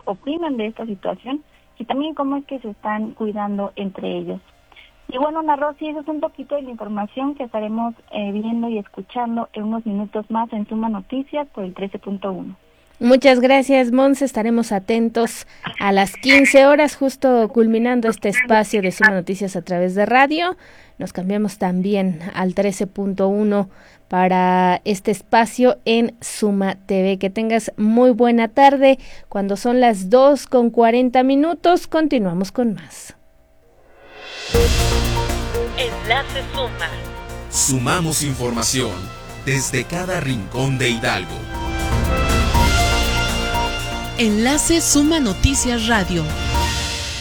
opinan de esta situación y también cómo es que se están cuidando entre ellos. Y bueno, Ana Rosy, eso es un poquito de la información que estaremos viendo y escuchando en unos minutos más en Suma Noticias por el 13.1. Muchas gracias, Monse. Estaremos atentos a las 15 horas, justo culminando este espacio de Suma Noticias a través de radio. Nos cambiamos también al 13.1 para este espacio en Suma TV. Que tengas muy buena tarde. Cuando son las 2:40, continuamos con más. Enlace Suma. Sumamos información desde cada rincón de Hidalgo. Enlace Suma Noticias Radio.